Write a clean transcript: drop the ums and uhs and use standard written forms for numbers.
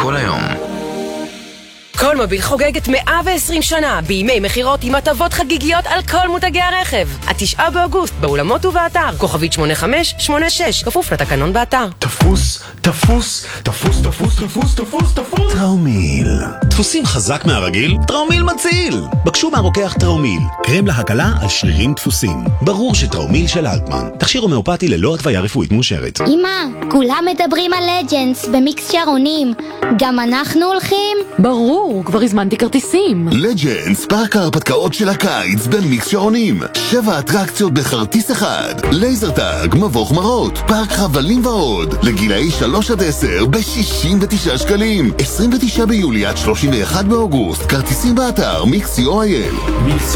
כל היום. כל מוביל חוגגת 120 שנה בימי מחירות עם הטבות חגיגיות על כל מותגי הרכב. 9 באוגוסט באולמות ובאתר כוכבית 8586 כפוף לתקנון באתר. תפוס, תפוס, תפוס, תפוס, תפוס, תפוס, תפוס. טראומיל. דפוסים חזק מהרגיל? טראומיל מציל. בקשו מהרוקח טראומיל. קרם להקלה על שרירים דפוסים. ברור שטראומיל של אלטמן. תכשיר הומאופתי ללא התוויה רפואית מאושרת. אמא, כולם מדברים על לג'נדס במיקס שערונים. גם אנחנו הולכים? ברור, כבר הזמנתי כרטיסים. לג'נדס, פארק ההרפתקאות של הקיץ במיקס שעונים. 7 אטרקציות בכרטיס אחד. לייזר טאג, מבוך מרות, פארק חבלים ועוד. לגילאי 3 עד 10 ב-69 שקלים. 29 ביולי עד 31 באוגוסט. כרטיסים באתר מיקס.co.il. מיקס